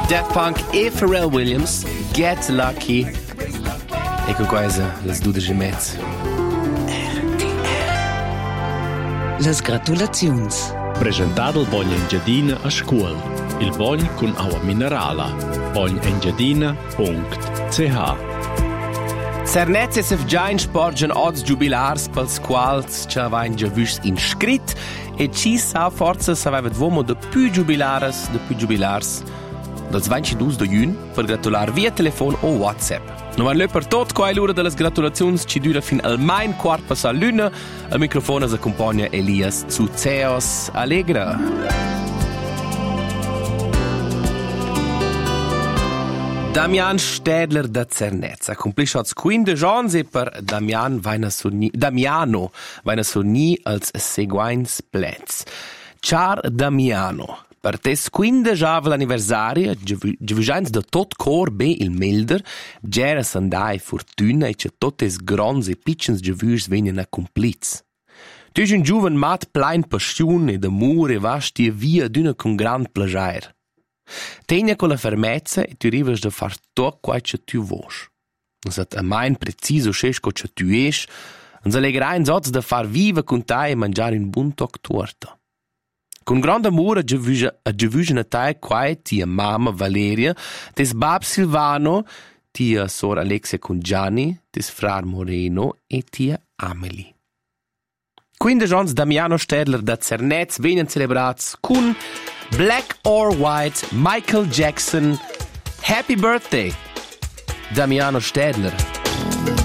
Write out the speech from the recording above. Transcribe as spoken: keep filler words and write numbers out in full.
Daft Punk e Pharrell Williams, Get Lucky. E con questa, le dodici e mezzo. Les gratulaziuns. Presentato il Bogn Engiadina a scuola. Il Bogn con acqua minerala. bogn engiadina punto c h. Cernez e Sefgiain sporgen odds jubilars pels quals ci avain già vus inscrit e ci sa forza s'aveva dvomo de più jubilares, de più jubilars dels ventidus de jun per gratular via telefon o WhatsApp. Non van lö per tot, qua è l'ora delle gratulazioni ci dura fin al main quart passar l'una. Al microfono s'accompagna Elias Zuzeos Allegra. Damian Städler da Cernez accomplisce als quindici ans e per Damian vaina sogni, Damiano vaina sogni als seguents plets. Char Damiano, per tes quindici av l'anniversario, giuvigens da tot cor be il melder, gera sandai fortuna e che totes grons e piccins giuvis venen accomplits. Tu es un giuven mat plein passion e d'amor e vas tia via d'una con grand plagiair. Tegna con la fermezza e tu arrivas da far tot quai che tu vosch. Non sat a main preciso scesco che tu esch, non s'allegherà in soz da far viva con te e mangiare un buon toc torta. Con grande amore a giuvugen a te quai tia mamma Valeria, tes bab Silvano, tia sor Alexia con Gianni, tes frar Moreno e tia Amelie. quindici ans Damiano Städler da Cernez venen celebrats con Black or White, Michael Jackson. Happy birthday, Damiano Städler.